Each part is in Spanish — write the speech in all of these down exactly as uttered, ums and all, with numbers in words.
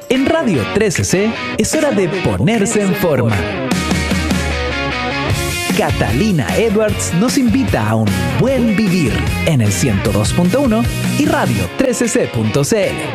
En Radio trece ce es hora de ponerse en forma. Catalina Edwards nos invita a un buen vivir en el ciento dos punto uno y radio trece ce punto ce ele.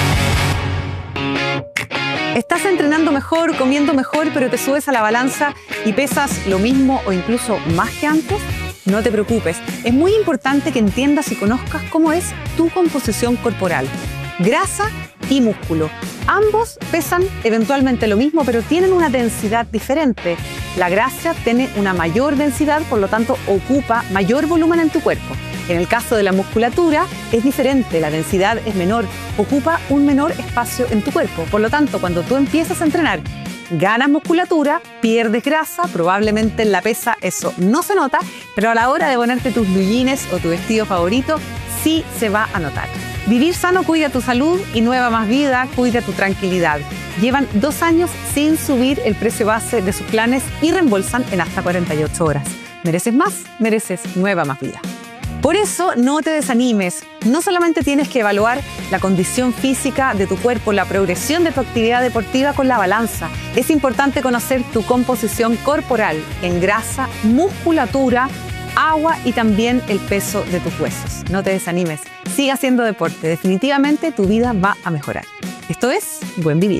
¿Estás entrenando mejor, comiendo mejor, pero te subes a la balanza y pesas lo mismo o incluso más que antes? No te preocupes, es muy importante que entiendas y conozcas cómo es tu composición corporal. Grasa y músculo. Ambos pesan eventualmente lo mismo, pero tienen una densidad diferente. La grasa tiene una mayor densidad, por lo tanto ocupa mayor volumen en tu cuerpo. En el caso de la musculatura es diferente, la densidad es menor, ocupa un menor espacio en tu cuerpo. Por lo tanto, cuando tú empiezas a entrenar, ganas musculatura, pierdes grasa, probablemente en la pesa eso no se nota, pero a la hora de ponerte tus blue jeans o tu vestido favorito, sí se va a notar. Vivir sano cuida tu salud y Nueva Más Vida cuida tu tranquilidad. Llevan dos años sin subir el precio base de sus planes y reembolsan en hasta cuarenta y ocho horas. ¿Mereces más? Mereces Nueva Más Vida. Por eso no te desanimes. No solamente tienes que evaluar la condición física de tu cuerpo, la progresión de tu actividad deportiva con la balanza. Es importante conocer tu composición corporal en grasa, musculatura, agua y también el peso de tus huesos. No te desanimes. Sigue haciendo deporte. Definitivamente tu vida va a mejorar. Esto es Buen Vivir.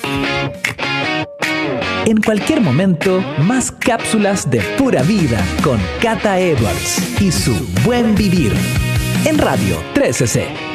En cualquier momento, más cápsulas de pura vida con Cata Edwards y su Buen Vivir en Radio trece ce.